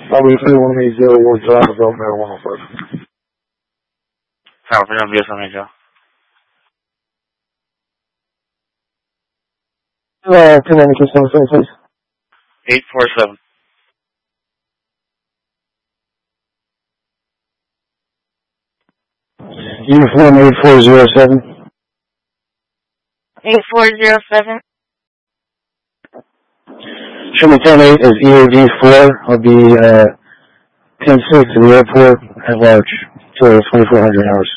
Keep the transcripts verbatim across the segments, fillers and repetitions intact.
Probably three one eight zero one drive about marijuana first. California B S M H L. Uh, can I make this one please? Eight four seven. Uniform eight four zero seven. Eight four zero seven. Show me ten eight is E A D four. I'll be uh ten six in the airport at large for twenty-four hundred hours.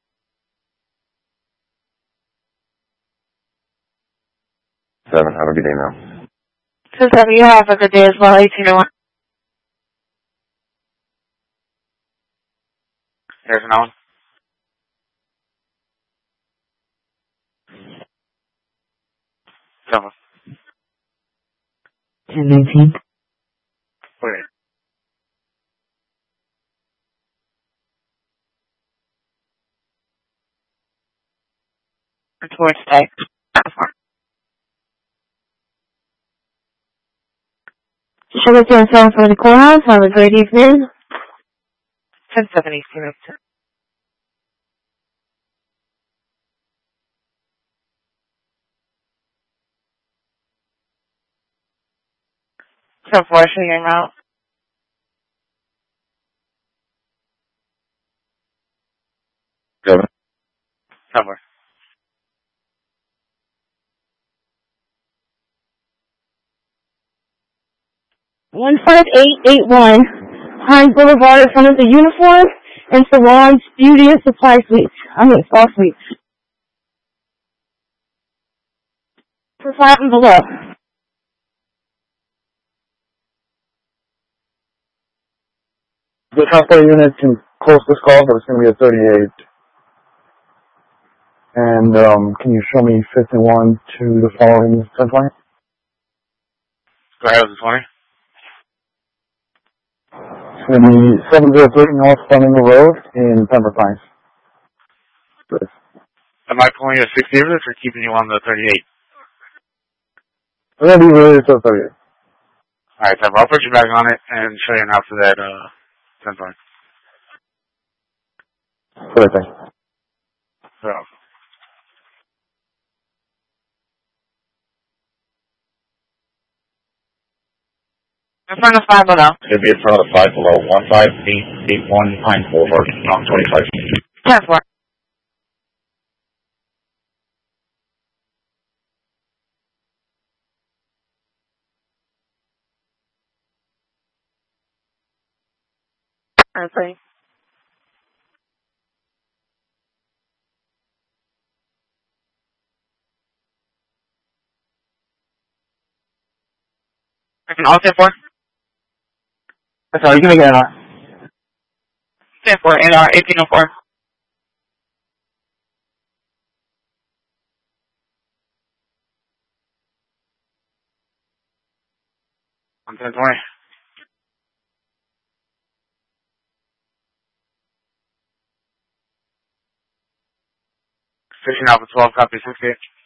Seven, have a good day now. So seven, you have a good day as well, eighteen oh one. There's no one. Seven. ten nineteen. Wait. Towards type. Show me ten seven for the courthouse. Have a great evening. ten seven eighteen. So far, show your route. Seven. Somewhere. one five eight eight one, Hines Boulevard in front of the uniform and Salon's Beauty and Supply Suites. I mean, Spa Suites. For five and below. The transport unit can close this call, but it's going to be a thirty-eight. And um, can you show me fifty-one to the following ten twenty? Go ahead with the twenty. It's going to be seven oh three North Flamingo Road in Pembroke Pines. Good. Am I pulling you a sixty or keeping you on the thirty-eight? We're going to be related to the thirty-eight. Alright, so I'll put you back on it and show you now for that uh, ten twenty. Good, thanks. So. In front of five below. It'll be in front of the five below. One five eight eight one Pine Boulevard, Knox twenty-five. ten four. Okay. All ten four? Sorry, you can make it an R. ten four, N R eighteen oh four. On ten twenty. Fishing out for twelve, copy sixty-eight.